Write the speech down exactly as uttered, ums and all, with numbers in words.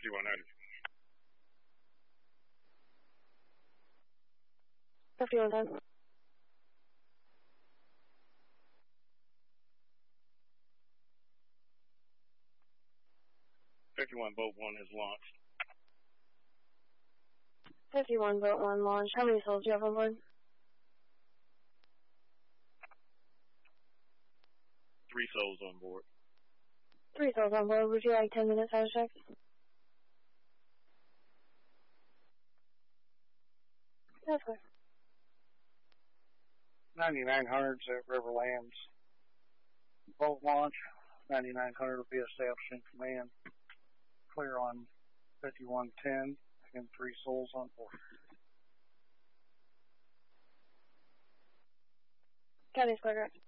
fifty-one ninety. fifty-one ten. fifty-one boat one is launched. fifty-one boat one launch. How many souls do you have on board? Three souls on board. Three souls on board. Would you like ten minutes out of check? That's good. ninety-nine hundred's at Riverlands. Boat launch. ninety-nine hundred will be established in command. Clear on fifty-one ten and three souls on board. County's clear.